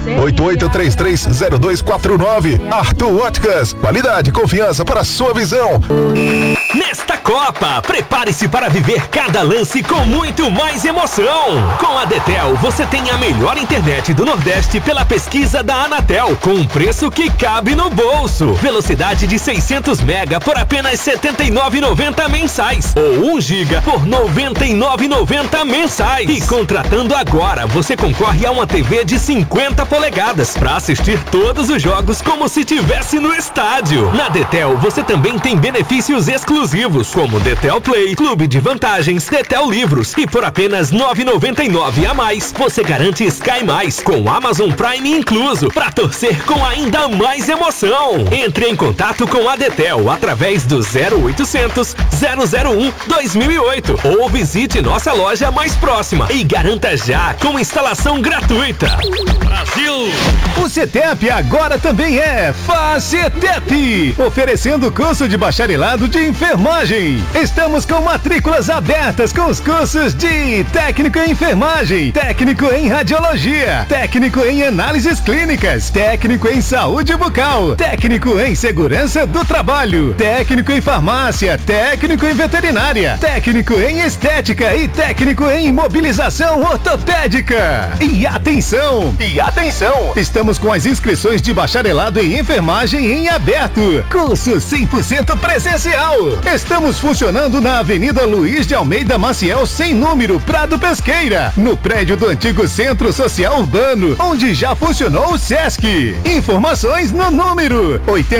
88330249. Arthur Óticas, qualidade e confiança para a sua visão. Nesta Copa, prepare-se para viver cada lance com muito mais emoção. Com a Detel, você tem a melhor internet do Nordeste pela pesquisa da Anatel, com um preço que cabe no bolso. Velocidade de 600 mega por apenas R$ 79,90 mensais, ou 1 giga por R$ 99,90 mensais. E contratando agora, você concorre a uma TV de 50 polegadas para assistir todos os jogos como se estivesse no estádio. Na Detel, você também tem benefícios exclusivos, como Detel Play, Clube de Vantagens, Detel Livros. E por apenas R$ 9,99 a mais, você garante Sky Mais, com Amazon Prime incluso, para torcer com ainda mais emoção. Entre em contato com a Detel através do 0800 001 2008 ou visite nossa loja mais próxima e garanta já com instalação gratuita. Brasil! O CETEP agora também é FACETEP, oferecendo curso de bacharelado de enfermagem. Estamos com matrículas abertas com os cursos de técnico em enfermagem, técnico em radiologia, técnico em análises clínicas, técnico em saúde bucal, técnico em segurança do trabalho, técnico em farmácia, técnico em veterinária, técnico em estética e técnico em imobilização ortopédica. E atenção! Estamos com as inscrições de bacharelado em enfermagem em aberto. Curso 100% presencial. Estamos funcionando na Avenida Luiz de Almeida Maciel, sem número, Prado Pesqueira, no prédio do antigo Centro Social Urbano, onde já funcionou o Sesc. Informações no número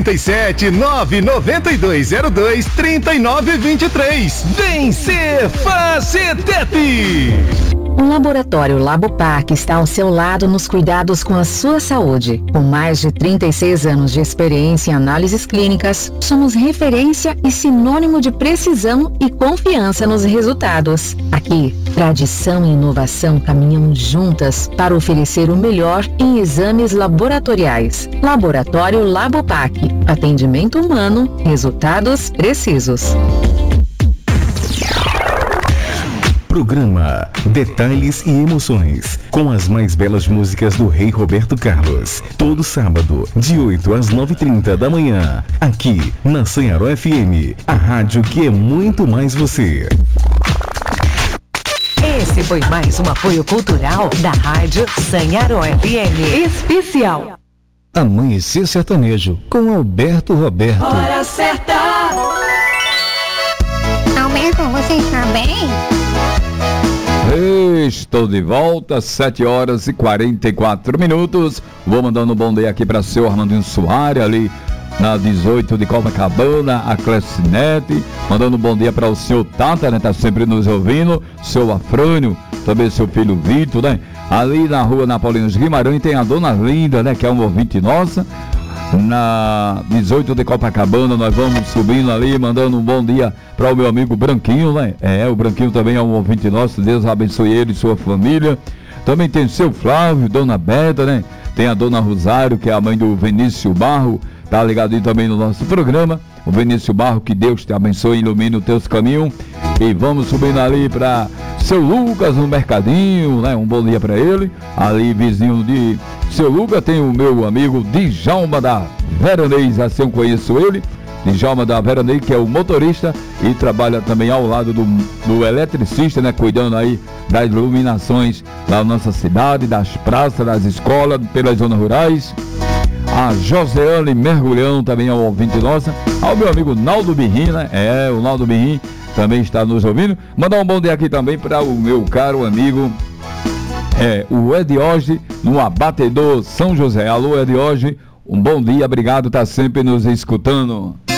87992023923. Vem ser FACETEP! O Laboratório Labopac está ao seu lado nos cuidados com a sua saúde. Com mais de 36 anos de experiência em análises clínicas, somos referência e sinônimo de precisão e confiança nos resultados. Aqui, tradição e inovação caminham juntas para oferecer o melhor em exames laboratoriais. Laboratório Labopac. Atendimento humano, resultados precisos. Programa Detalhes e Emoções, com as mais belas músicas do Rei Roberto Carlos. Todo sábado, de 8 às 9h30 da manhã, aqui na Sanharó FM, a rádio que é muito mais você. Esse foi mais um apoio cultural da Rádio Sanharó FM Especial. Amanhecer Sertanejo, com Alberto Roberto. Hora certa! Alberto, você está bem? Estou de volta, 7h44. Vou mandando um bom dia aqui para seu Armandinho Soares, ali na 18 de Copacabana, a Clecinete. Mandando um bom dia para o seu Tata, né? Tá sempre nos ouvindo. Seu Afrânio, também seu filho Vitor, né? Ali na rua Napoleão Guimarães tem a Dona Linda, né? Que é uma ouvinte nossa. Na 18 de Copacabana, nós vamos subindo ali, mandando um bom dia para o meu amigo Branquinho, né? O Branquinho também é um ouvinte nosso, Deus abençoe ele e sua família. Também tem o seu Flávio, Dona Beta, né? Tem a Dona Rosário, que é a mãe do Vinícius Barro, tá ligado aí também no nosso programa. O Vinícius Barro, que Deus te abençoe e ilumine os teus caminhos. E vamos subindo ali para seu Lucas no Mercadinho, né? Um bom dia para ele. Ali, vizinho de seu Lucas, tem o meu amigo Djalma da Veranês, assim eu conheço ele. Djalma da Veranês, que é o motorista e trabalha também ao lado do eletricista, né? Cuidando aí das iluminações da nossa cidade, das praças, das escolas, pelas zonas rurais. A Joseane Mergulhão também é um ouvinte nossa. Ao meu amigo Naldo Birrim, né? O Naldo Birrim também está nos ouvindo. Mandar um bom dia aqui também para o meu caro amigo o Edioge, no Abatedor São José. Alô, Edioge, um bom dia, obrigado, tá sempre nos escutando.